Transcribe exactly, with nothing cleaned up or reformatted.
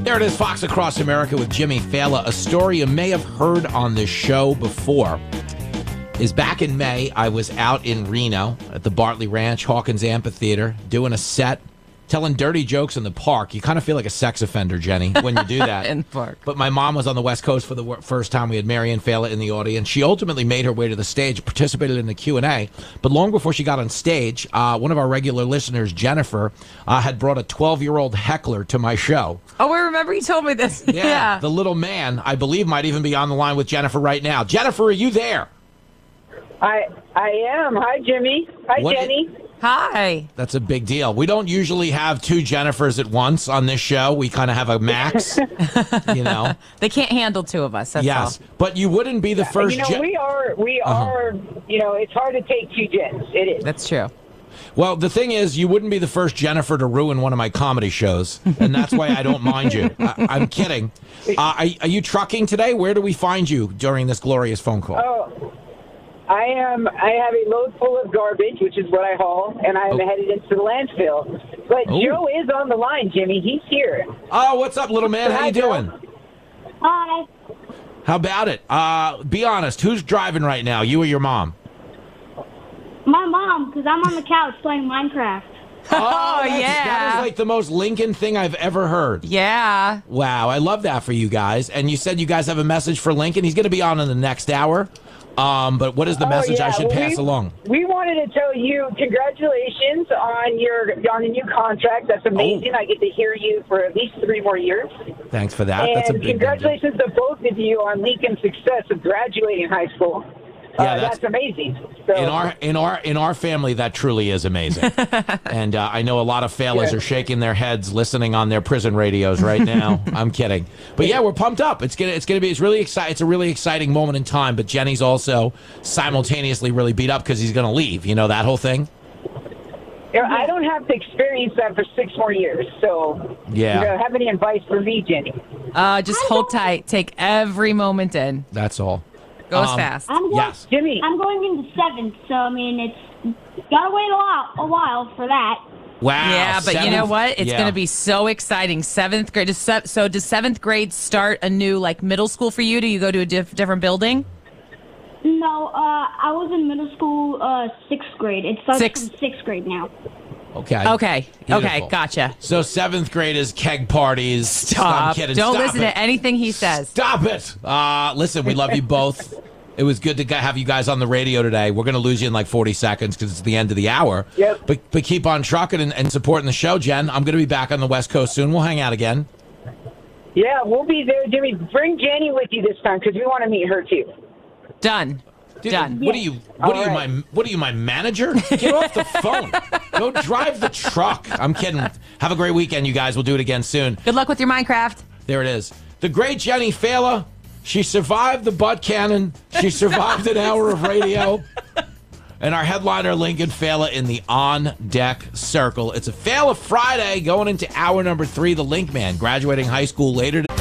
There it is, Fox Across America with Jimmy Fallon. A story you may have heard on this show before is back in May, I was out in Reno at the Bartley Ranch, Hawkins Amphitheater, doing a set, telling dirty jokes in the park. You kind of feel like a sex offender, Jenny, when you do that. In the park. But my mom was on the West Coast for the wor- first time. We had Marianne Fallon in the audience. She ultimately made her way to the stage, participated in the Q and A. But long before she got on stage, uh, one of our regular listeners, Jennifer, uh, had brought a twelve-year-old heckler to my show. Oh, I remember you told me this. Yeah, Yeah. the little man, I believe, might even be on the line with Jennifer right now. Jennifer, are you there? I I am. Hi, Jimmy. Hi, What- Jenny. Hi. That's a big deal. We don't usually have two Jennifers at once on this show. We kind of have a max, you know. They can't handle two of us. That's Yes, all. but you wouldn't be the first. You know, Je- we are, we Uh-huh. are, you know, it's hard to take two gens. It is. That's true. Well, the thing is, you wouldn't be the first Jennifer to ruin one of my comedy shows, and that's why I don't mind you. I, I'm kidding. Uh, are, are you trucking today? Where do we find you during this glorious phone call? Oh, I am. I have a load full of garbage, which is what I haul, and I am Oh. headed into the landfill. But Oh. Joe is on the line, Jimmy. He's here. Oh, what's up, little man? How Hi, you Joe. doing? Hi. How about it? Uh, be honest. Who's driving right now? You or your mom? My mom, because I'm on the couch playing Minecraft. Oh, that's- yeah. That is like the most Lincoln thing I've ever heard. Yeah. Wow, I love that for you guys. And you said you guys have a message for Lincoln. He's going to be on in the next hour. Um, but what is the Oh, message I yeah. should Well, pass we, along? We wanted to tell you congratulations on your on a new contract. That's amazing. Oh. I get to hear you for at least three more years. Thanks for that. That's a And big congratulations to both of you on Lincoln's success of graduating high school. Yeah, uh, that's- that's, amazing. So, In our in our in our family, that truly is amazing, and uh, I know a lot of failures Yeah. are shaking their heads, listening on their prison radios right now. I'm kidding, but yeah, we're pumped up. It's gonna it's gonna be it's really exciting. It's a really exciting moment in time. But Jenny's also simultaneously really beat up because he's gonna leave. You know that whole thing. you know, I don't have to experience that for six more years. So, Yeah. you know, have any advice for me, Jenny? Uh, just hold tight. Take every moment in. That's all. Goes Um, fast. I'm going, Yes. Jimmy. I'm going into seventh, so I mean it's gotta wait a while, a while for that. Wow. Yeah, but you know seventh- what? It's yeah. going to be so exciting. Seventh grade. Does se- So does seventh grade start a new like middle school for you? Do you go to a diff- different building? No, uh, I was in middle school, uh, sixth grade. It starts Sixth. from sixth grade now. Okay. Okay. Okay. Beautiful. Gotcha. So seventh grade is keg parties. Stop. I'm kidding. Don't Stop listen it. to anything he says. Stop it. Uh, listen, we love you both. It was good to g- have you guys on the radio today. We're going to lose you in like forty seconds because it's the end of the hour. Yep. But but keep on trucking and, and supporting the show, Jen. I'm going to be back on the West Coast soon. We'll hang out again. Yeah, we'll be there, Jimmy. Bring Jenny with you this time because we want to meet her too. Done. Dude, Done. What are you? What All are you, right. my? What are you, my manager? Get off the phone. Go drive the truck. I'm kidding. Have a great weekend, you guys. We'll do it again soon. Good luck with your Minecraft. There it is. The great Jenny Fallon. She survived the butt cannon. She survived an hour of radio. And our headliner, Lincoln Fallon, in the on-deck circle. It's a Fallon Friday going into hour number three. The Link Man graduating high school later today.